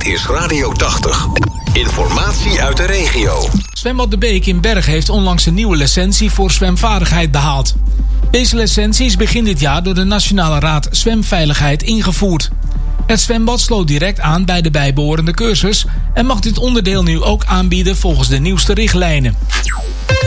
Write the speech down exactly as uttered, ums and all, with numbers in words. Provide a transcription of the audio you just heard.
Dit is Radio tachtig. Informatie uit de regio. Zwembad De Beek in Berg heeft onlangs een nieuwe licentie voor zwemvaardigheid behaald. Deze licentie is begin dit jaar door de Nationale Raad Zwemveiligheid ingevoerd. Het zwembad sloot direct aan bij de bijbehorende cursus en mag dit onderdeel nu ook aanbieden volgens de nieuwste richtlijnen.